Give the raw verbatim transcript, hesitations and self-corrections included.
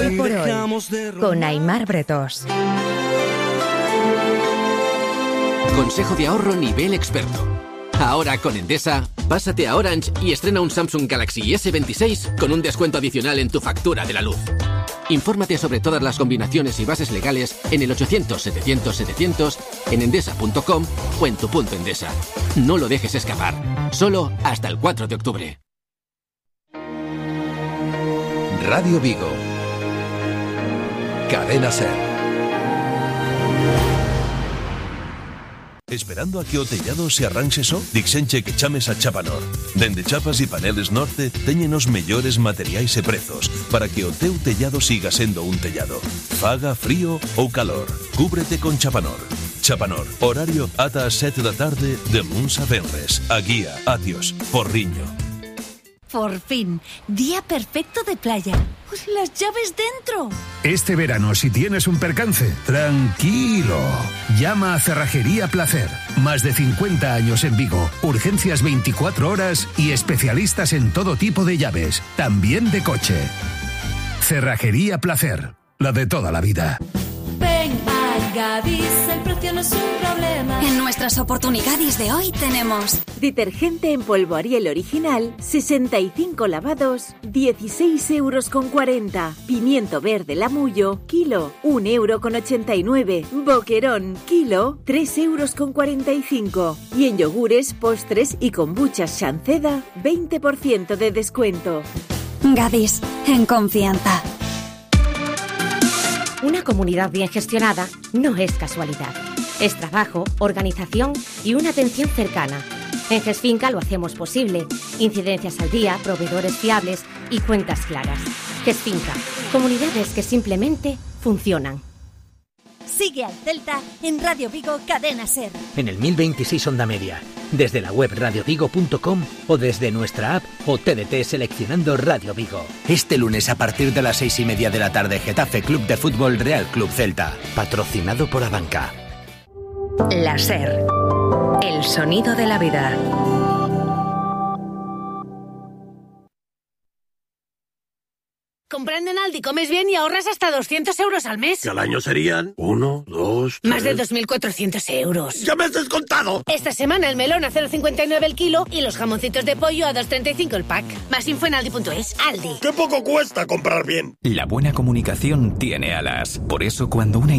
Hoy por hoy, con Aimar Bretós. Consejo de ahorro nivel experto. Ahora con Endesa, pásate a Orange y estrena un Samsung Galaxy ese veintiséis con un descuento adicional en tu factura de la luz. Infórmate sobre todas las combinaciones y bases legales en el ochocientos setecientos setecientos, en endesa punto com o en tu punto Endesa. No lo dejes escapar. Solo hasta el cuatro de octubre. Radio Vigo. Cadena Ser. Esperando a que o tellado se arranxe só? Dixenche que chames a Chapanor. Dende Chapas e Paneles Norte teñen os mellores materiais e prezos para que o teu tellado siga sendo un tellado. Faga frío ou calor. Cúbrete con Chapanor. Chapanor. Horario ata as sete da tarde de luns a venres. A Guía, Atios, Porriño. Por fin, día perfecto de playa. Pues las llaves dentro. Este verano, si tienes un percance, tranquilo. Llama a Cerrajería Placer. Más de cincuenta años en Vigo. Urgencias veinticuatro horas y especialistas en todo tipo de llaves, también de coche. Cerrajería Placer, la de toda la vida. Ven a Gadis, el precio no es un problema. En nuestras oportunidades de hoy tenemos detergente en polvo Ariel original, sesenta y cinco lavados, dieciséis euros con cuarenta. Pimiento verde Lamullo, kilo, un euro con ochenta y nueve. Boquerón, kilo, tres euros con cuarenta y cinco. Y en yogures, postres y kombuchas Shanceda, veinte por ciento de descuento. Gadis, en confianza. Una comunidad bien gestionada no es casualidad. Es trabajo, organización y una atención cercana. En GESFinca lo hacemos posible. Incidencias al día, proveedores fiables y cuentas claras. GESFinca, comunidades que simplemente funcionan. Sigue al Celta en Radio Vigo Cadena Ser. En el mil veintiséis Onda Media, desde la web radio vigo punto com o desde nuestra app o T D T seleccionando Radio Vigo. Este lunes a partir de las seis y media de la tarde, Getafe Club de Fútbol Real Club Celta, patrocinado por Abanca. La Ser, el sonido de la vida. Comprando en Aldi comes bien y ahorras hasta doscientos euros al mes. Que al año serían uno, dos, tres... Más de dos mil cuatrocientos euros. ¡Ya me has descontado! Esta semana el melón a cero coma cincuenta y nueve el kilo y los jamoncitos de pollo a dos coma treinta y cinco el pack. Más info en aldi punto es. Aldi. ¡Qué poco cuesta comprar bien! La buena comunicación tiene alas. Por eso cuando una